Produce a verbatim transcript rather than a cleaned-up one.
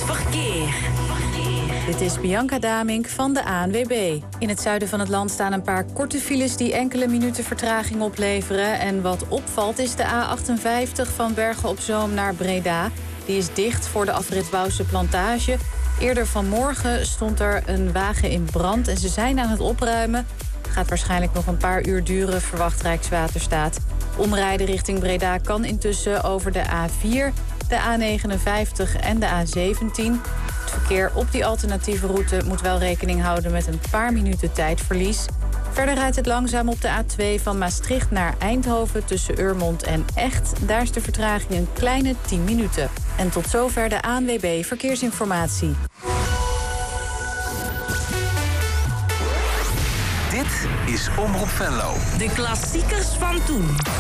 verkeer. Dit is Bianca Damink van de A N W B. In het zuiden van het land staan een paar korte files die enkele minuten vertraging opleveren. En wat opvalt is de A achtenvijftig van Bergen op Zoom naar Breda. Die is dicht voor de afrit Wouwse Plantage. Eerder vanmorgen stond er een wagen in brand en ze zijn aan het opruimen. Het gaat waarschijnlijk nog een paar uur duren, verwacht Rijkswaterstaat. Omrijden richting Breda kan intussen over de A vier, de A negenenvijftig en de A zeventien. Het verkeer op die alternatieve route moet wel rekening houden met een paar minuten tijdverlies. Verder rijdt het langzaam op de A twee van Maastricht naar Eindhoven tussen Urmond en Echt. Daar is de vertraging een kleine tien minuten. En tot zover de A N W B Verkeersinformatie. Dit is Omroep Venlo. De klassiekers van toen.